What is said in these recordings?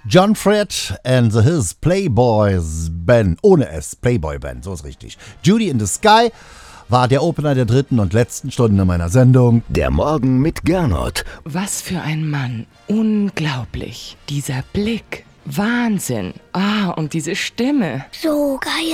John Fred and His Playboys Band. Ohne S, Playboy Band, so ist richtig. Judy in the Sky war der Opener der dritten und letzten Stunde meiner Sendung. Der Morgen mit Gernot. Was für ein Mann. Unglaublich. Dieser Blick. Wahnsinn. Und diese Stimme. So geil.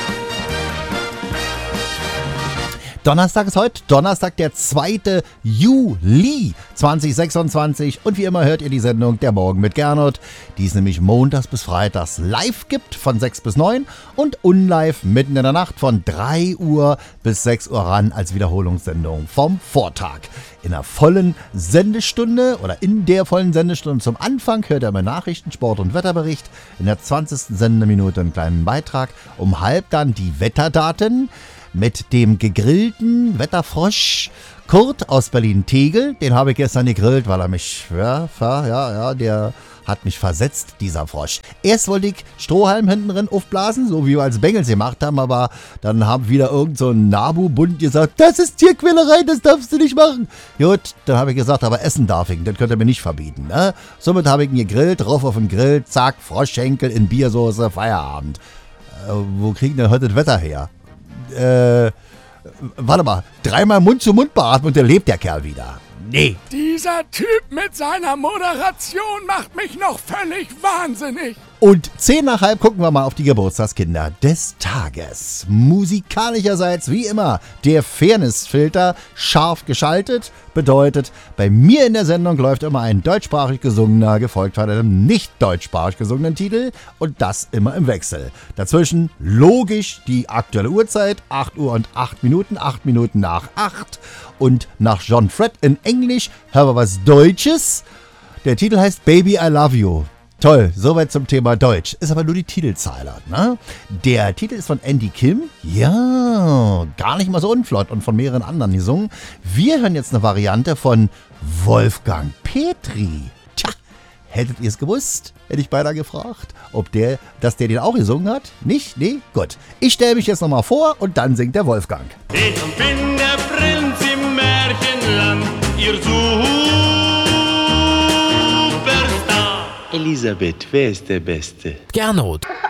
Donnerstag ist heute, Donnerstag, der 2. Juli 2026. Und wie immer hört ihr die Sendung Der Morgen mit Gernot, die es nämlich montags bis freitags live gibt von 6 bis 9 und unlive mitten in der Nacht von 3 Uhr bis 6 Uhr ran als Wiederholungssendung vom Vortag. In der vollen Sendestunde oder in der vollen Sendestunde zum Anfang hört ihr mal Nachrichten, Sport- und Wetterbericht. In der 20. Sendeminute einen kleinen Beitrag. Um halb dann die Wetterdaten mit dem gegrillten Wetterfrosch Kurt aus Berlin-Tegel. Den habe ich gestern gegrillt, weil er mich, der hat mich versetzt, dieser Frosch. Erst wollte ich Strohhalm hinten drin aufblasen, so wie wir als Bengels gemacht haben, aber dann haben wieder irgend so ein Nabu-Bund gesagt, das ist Tierquälerei, das darfst du nicht machen. Gut, dann habe ich gesagt, aber essen darf ich, das könnt ihr mir nicht verbieten. Ne? Somit habe ich ihn gegrillt, drauf auf den Grill, zack, Froschschenkel in Biersoße, Feierabend. Wo kriegen denn heute das Wetter her? Warte mal, 3-mal Mund zu Mund beatmen und dann lebt der Kerl wieder. Nee. Dieser Typ mit seiner Moderation macht mich noch völlig wahnsinnig. Und 10:30 gucken wir mal auf die Geburtstagskinder des Tages. Musikalischerseits wie immer der Fairness-Filter scharf geschaltet. Bedeutet, bei mir in der Sendung läuft immer ein deutschsprachig gesungener, gefolgt von einem nicht deutschsprachig gesungenen Titel. Und das immer im Wechsel. Dazwischen logisch die aktuelle Uhrzeit, 8 Uhr und 8 Minuten, 8 Minuten nach 8. Und nach John Fred in Englisch hören wir was Deutsches. Der Titel heißt Baby I Love You. Toll, soweit zum Thema Deutsch. Ist aber nur die Titelzeile, ne? Der Titel ist von Andy Kim. Ja, gar nicht mal so unflott und von mehreren anderen gesungen. Wir hören jetzt eine Variante von Wolfgang Petri. Tja, hättet ihr es gewusst? Hätte ich beinahe gefragt, dass der den auch gesungen hat. Nicht? Nee? Gut. Ich stelle mich jetzt nochmal vor und dann singt der Wolfgang. Ich bin der Prinz im Märchenland, ihr Superstar. Elisabeth, wer ist der Beste? Gernot.